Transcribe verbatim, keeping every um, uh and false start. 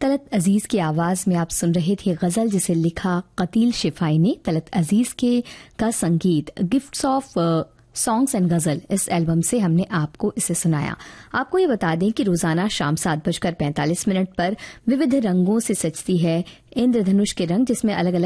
तलत अजीज की आवाज में आप सुन रहे थे गजल जिसे लिखा कतील शिफाई ने। तलत अजीज के का संगीत गिफ्ट्स ऑफ सॉन्ग्स एंड गजल इस एल्बम से हमने आपको इसे सुनाया। आपको ये बता दें कि रोजाना शाम सात बजकर पैंतालीस मिनट पर विविध रंगों से सजती है इंद्रधनुष के रंग, जिसमें अलग अलग